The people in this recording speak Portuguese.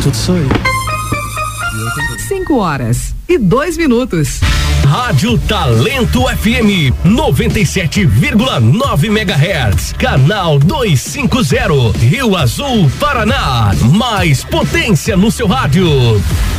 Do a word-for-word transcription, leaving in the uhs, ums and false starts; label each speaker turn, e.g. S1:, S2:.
S1: tudo sou eu.
S2: Cinco horas e dois minutos.
S3: Rádio Talento F M noventa e sete vírgula nove megahertz, canal duzentos e cinquenta, Rio Azul, Paraná. Mais potência no seu rádio.